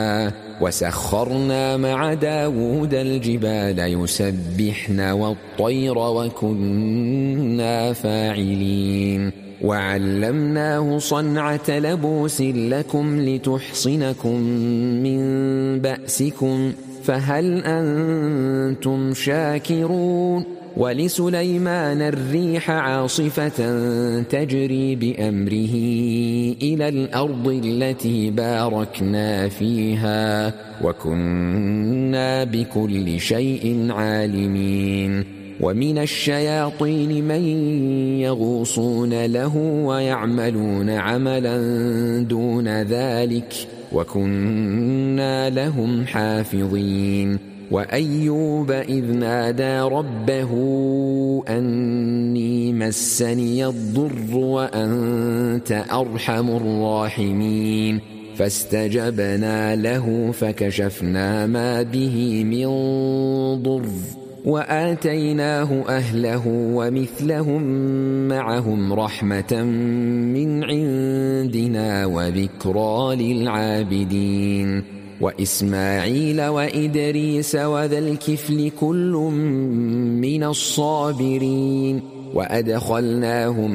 وسخرنا مع داود الجبال يسبحن والطير وكنا فاعلين وعلمناه صنعة لبوس لكم لتحصنكم من بأسكم فهل أنتم شاكرون ولسليمان الريح عاصفة تجري بأمره إلى الأرض التي باركنا فيها وكنا بكل شيء عالمين ومن الشياطين من يغوصون له ويعملون عملا دون ذلك وكنا لهم حافظين وأيوب إذ نادى ربه أني مسني الضر وأنت أرحم الراحمين فاستجبنا له فكشفنا ما به من ضر وآتيناه أهله ومثلهم معهم رحمة من عندنا وذكرى للعابدين وإسماعيل وإدريس وذا الكفل كل من الصابرين وأدخلناهم